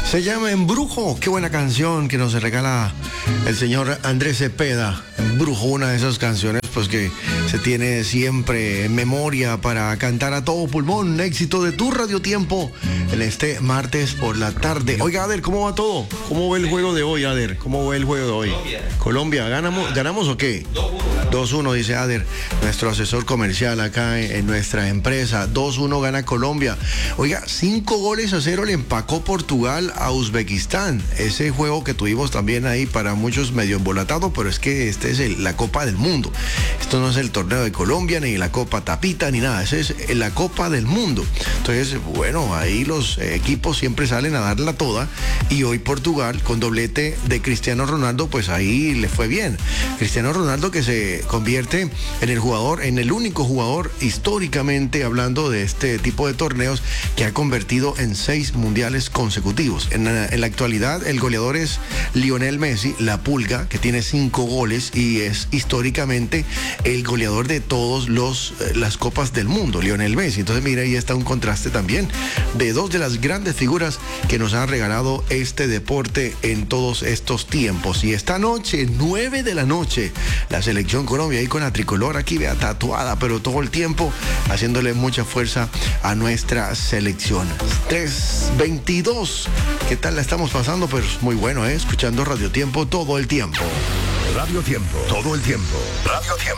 Se llama Embrujo. Qué buena canción que nos regala el señor Andrés Cepeda. Embrujo, una de esas canciones pues que se tiene siempre en memoria para cantar a todo pulmón. Éxito de tu Radio Tiempo en este martes por la tarde. Oiga, Ader, ¿cómo va todo? ¿Cómo ve el juego de hoy, Ader? ¿Cómo ve el juego de hoy? Colombia, ¿ganamos o qué? 2-1, dice Ader, nuestro asesor comercial acá en nuestra empresa. 2-1 gana Colombia. Oiga, 5-0 le empacó Portugal a Uzbekistán. Ese juego que tuvimos también ahí para muchos medio embolatado, pero es que este es la Copa del Mundo. Esto no es el torneo de Colombia, ni la Copa Tapita, ni nada. Ese es la Copa del Mundo. Entonces, bueno, ahí los equipos siempre salen a darla toda. Y hoy Portugal, con doblete de Cristiano Ronaldo, pues ahí le fue bien. Cristiano Ronaldo que se convierte en el único jugador históricamente hablando de este tipo de torneos que ha convertido en 6 mundiales consecutivos. En la actualidad el goleador es Lionel Messi, la Pulga, que tiene 5 goles y es históricamente el goleador de todos las copas del mundo, Lionel Messi. Entonces mira, ahí está un contraste también de 2 de las grandes figuras que nos han regalado este deporte en todos estos tiempos. Y esta noche, 9 de la noche, la selección Colombia ahí con la tricolor aquí, vea, tatuada, pero todo el tiempo haciéndole mucha fuerza a nuestra selección. 3:22. ¿Qué tal la estamos pasando? Pues muy bueno, escuchando Radio Tiempo todo el tiempo. Radio Tiempo, todo el tiempo. Radio Tiempo.